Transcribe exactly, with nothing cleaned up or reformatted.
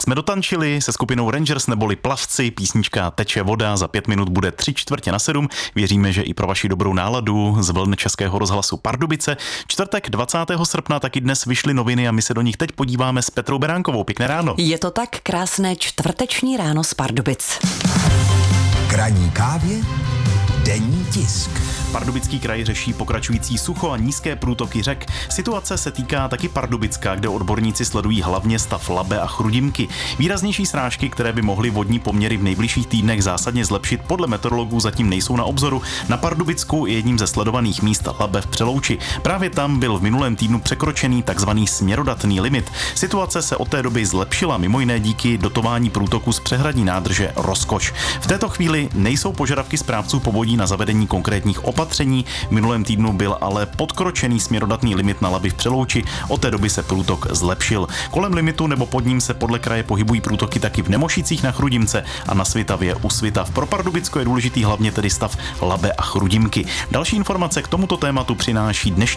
jsme dotančili se skupinou Rangers neboli Plavci, písnička Teče voda, za pět minut bude tři čtvrtě na sedm. Věříme, že i pro vaši dobrou náladu z vln Českého rozhlasu Pardubice. Čtvrtek dvacátého srpna taky dnes vyšly noviny a my se do nich teď podíváme s Petrou Beránkovou. Pěkné ráno. Je to tak, krásné čtvrteční ráno z Pardubic. K ranní kávě denní tisk. Pardubický kraj řeší pokračující sucho a nízké průtoky řek. Situace se týká taky Pardubicka, kde odborníci sledují hlavně stav Labe a Chrudimky. Výraznější srážky, které by mohly vodní poměry v nejbližších týdnech zásadně zlepšit, podle meteorologů zatím nejsou na obzoru. Na Pardubicku je jedním ze sledovaných míst Labe v Přelouči. Právě tam byl v minulém týdnu překročený takzvaný směrodatný limit. Situace se od té doby zlepšila mimo jiné díky dotování průtoku z přehradní nádrže Rozkoš. V této chvíli nejsou požadavky správců povodí na zavedení konkrétních opatření. V minulém týdnu byl ale podkročený směrodatný limit na Labi v Přelouči. Od té doby se průtok zlepšil. Kolem limitu nebo pod ním se podle kraje pohybují průtoky taky v Nemošicích na Chrudimce a na Svitavě u Svitav. Pro Pardubicko je důležitý hlavně tedy stav Labe a Chrudimky. Další informace k tomuto tématu přináší dnešní